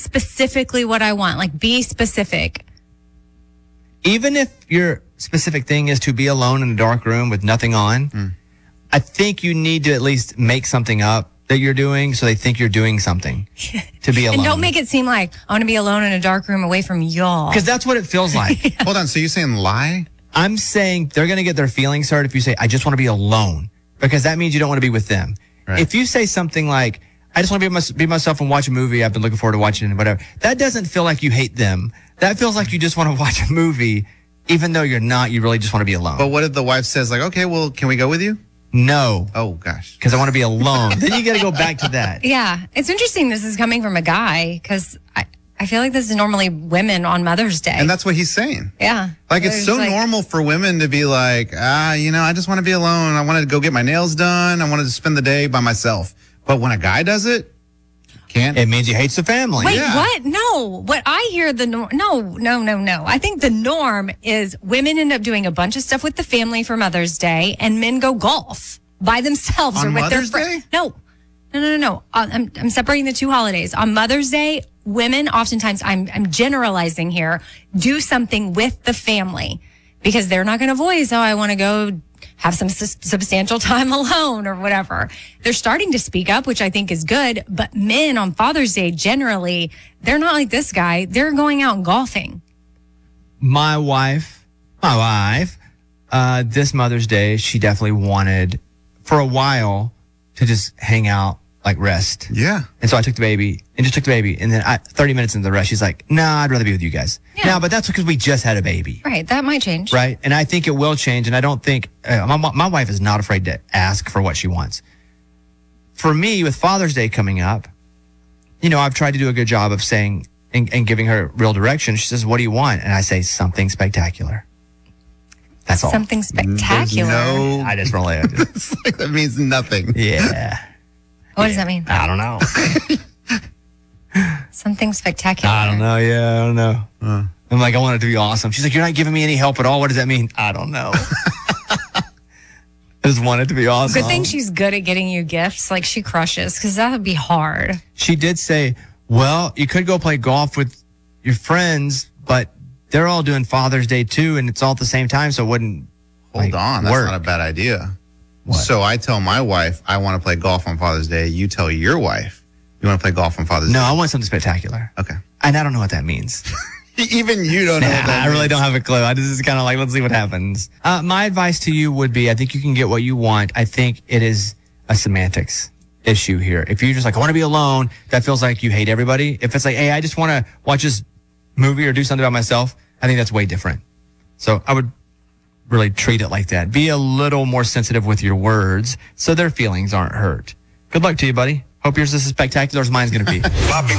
specifically what I want. Like, be specific. Even if your specific thing is to be alone in a dark room with nothing on, I think you need to at least make something up that you're doing so they think you're doing something to be alone. And don't make it seem like I want to be alone in a dark room away from y'all. Because that's what it feels like. Hold on. So you're saying lie? I'm saying they're going to get their feelings hurt if you say, I just want to be alone. Because that means you don't want to be with them. Right. If you say something like, I just want to be myself and watch a movie I've been looking forward to watching and whatever, that doesn't feel like you hate them. That feels like you just want to watch a movie, even though you're not. You really just want to be alone. But what if the wife says, like, okay, well, can we go with you? No. Oh, gosh. Because I want to be alone. Then you got to go back to that. Yeah. It's interesting this is coming from a guy because I feel like this is normally women on Mother's Day. And that's what he's saying. Yeah. Like, it's so normal for women to be like, I just want to be alone. I wanted to go get my nails done. I wanted to spend the day by myself. But when a guy does it, can't. It means he hates the family. Wait, what? No. What I hear no. I think the norm is women end up doing a bunch of stuff with the family for Mother's Day, and men go golf by themselves on or with Mother's their friends. No. I'm separating the two holidays. On Mother's Day, women oftentimes, I'm generalizing here, do something with the family because they're not going to voice, I want to go have some substantial time alone or whatever. They're starting to speak up, which I think is good. But men on Father's Day, generally, they're not like this guy. They're going out and golfing. My wife, this Mother's Day, she definitely wanted for a while to just hang out, like rest. Yeah. And so I took the baby. And then 30 minutes into the rest, she's like, nah, I'd rather be with you guys. Yeah. Now, but that's because we just had a baby. Right. That might change. Right. And I think it will change. And I don't think, my wife is not afraid to ask for what she wants. For me, with Father's Day coming up, I've tried to do a good job of saying and giving her real direction. She says, what do you want? And I say, something spectacular. That's all. Something spectacular. I just really, that means nothing. Yeah. What does that mean? I don't know. Something spectacular. I don't know. Yeah, I don't know. I'm like, I want it to be awesome. She's like, you're not giving me any help at all. What does that mean? I don't know. I just want it to be awesome. Good thing she's good at getting you gifts. Like, she crushes, because that would be hard. She did say, well, you could go play golf with your friends, but they're all doing Father's Day too, and it's all at the same time, so it wouldn't Hold on. That's work. not a bad idea. What? So I tell my wife, I want to play golf on Father's Day. You tell your wife, you want to play golf on Father's Day. No, I want something spectacular. Okay. And I don't know what that means. Even you don't know what that I means. really don't have a clue. I just kind of like, let's see what happens. My advice to you would be, I think you can get what you want. I think it is a semantics issue here. If you're just like, I want to be alone, that feels like you hate everybody. If it's like, hey, I just want to watch this movie or do something by myself, I think that's way different. So I would really treat it like that. Be a little more sensitive with your words so their feelings aren't hurt. Good luck to you, buddy. Hope yours is as spectacular as mine's going to be.